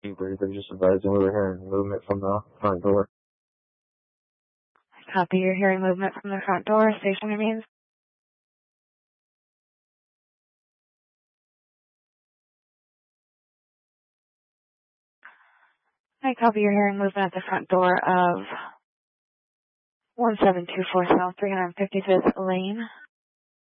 Debriefing, just advising we were hearing movement from the front door. Copy, you're hearing movement from the front door. Station remains. I copy, you're hearing movement at the front door of 1724 South 355th Lane.